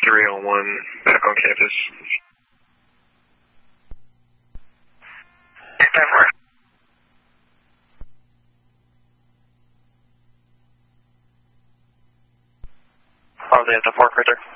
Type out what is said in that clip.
301 back on campus. 854. Oh, they have the fork right there.